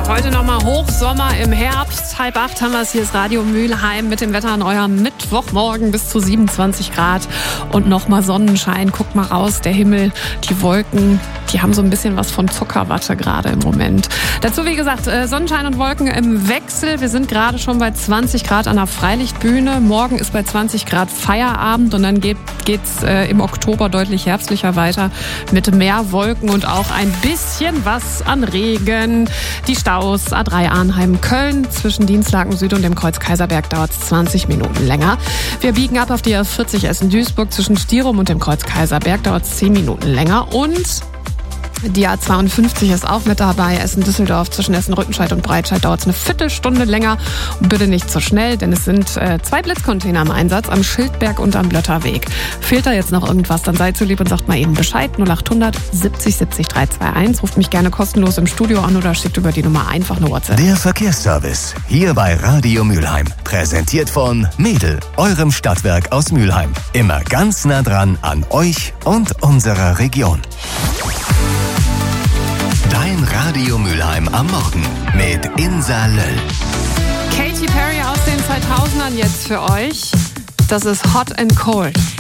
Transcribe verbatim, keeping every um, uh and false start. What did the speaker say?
Heute nochmal Hochsommer im Herbst. Halb acht haben wir es. Hier ist Radio Mülheim mit dem Wetter an eurem Mittwochmorgen bis zu siebenundzwanzig Grad. Und nochmal Sonnenschein. Guckt mal raus, der Himmel, die Wolken, die haben so ein bisschen was von Zuckerwatte gerade im Moment. Dazu, wie gesagt, Sonnenschein und Wolken im Wechsel. Wir sind gerade schon bei zwanzig Grad an der Freilichtbühne. Morgen ist bei zwanzig Grad Feierabend und dann geht geht's äh, im Oktober deutlich herbstlicher weiter mit mehr Wolken und auch ein bisschen was an Regen. Die Staus A drei Arnheim-Köln zwischen Dienstlaken Süd und dem Kreuz Kaiserberg dauert es zwanzig Minuten länger. Wir biegen ab auf die A vierzig Essen-Duisburg zwischen Stierum und dem Kreuz Kaiserberg dauert es zehn Minuten länger und die A zweiundfünfzig ist auch mit dabei. Essen-Düsseldorf zwischen Essen-Rüttenscheid und Breitscheid dauert es eine Viertelstunde länger. Und bitte nicht zu schnell, denn es sind äh, zwei Blitzcontainer im Einsatz am Schildberg und am Blötterweg. Fehlt da jetzt noch irgendwas, dann seid so lieb und sagt mal eben Bescheid. null achthundert siebzig siebzig dreihunderteinundzwanzig. Ruft mich gerne kostenlos im Studio an oder schickt über die Nummer einfach eine WhatsApp. Der Verkehrsservice hier bei Radio Mülheim. Präsentiert von Mädel, eurem Stadtwerk aus Mülheim. Immer ganz nah dran an euch und unserer Region. Dein Radio Mülheim am Morgen mit Insa Löll. Katy Perry aus den zweitausendern jetzt für euch. Das ist Hot and Cold.